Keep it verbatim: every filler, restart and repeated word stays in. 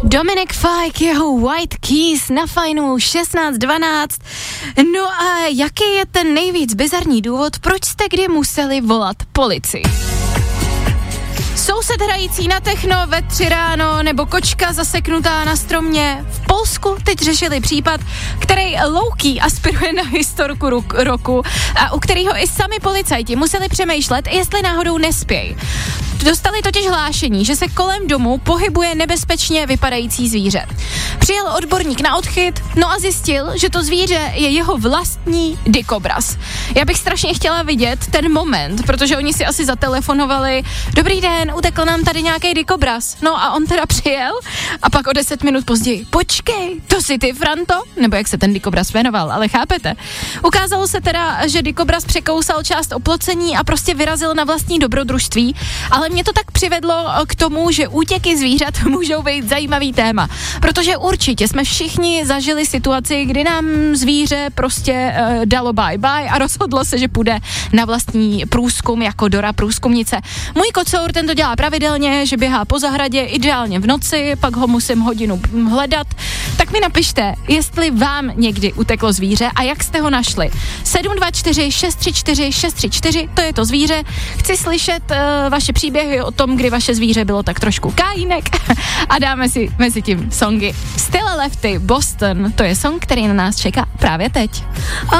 Dominic Fike, jeho White Keys na Fajnu šestnáct dvanáct. No a jaký je ten nejvíc bizarní důvod, proč jste kdy museli volat policii? Soused hrající na techno ve tři ráno nebo kočka zaseknutá na stromě. V Polsku teď řešili případ, který louký aspiruje na historku roku a u kterého i sami policajti museli přemýšlet, jestli náhodou nespějí. Dostali totiž hlášení, že se kolem domu pohybuje nebezpečně vypadající zvíře. Přijel odborník na odchyt, no a zjistil, že to zvíře je jeho vlastní dikobraz. Já bych strašně chtěla vidět ten moment, protože oni si asi zatelefonovali: dobrý den, utekl nám tady nějaký dikobraz. No a on teda přijel a pak o deset minut později: počkej, to jsi ty, Franto? Nebo jak se ten dikobraz jmenoval, ale chápete. Ukázalo se teda, že dikobraz překousal část oplocení a prostě vyrazil na vlastní dobrodružství, ale mě to tak přivedlo k tomu, že útěky zvířat můžou být zajímavý téma, protože určitě jsme všichni zažili situaci, kdy nám zvíře prostě uh, dalo bye bye a rozhodlo se, že půjde na vlastní průzkum jako Dora průzkumnice. Můj kocour ten to dělá pravidelně, že běhá po zahradě, ideálně v noci, pak ho musím hodinu hledat. Tak mi napište, jestli vám někdy uteklo zvíře a jak jste ho našli. sedm dva čtyři šest tři čtyři šest tři čtyři, to je to zvíře. Chci slyšet uh, vaše příběhy o tom, kdy vaše zvíře bylo tak trošku kájínek a dáme si mezi tím songy. Still Lefty, Boston, to je song, který na nás čeká právě teď.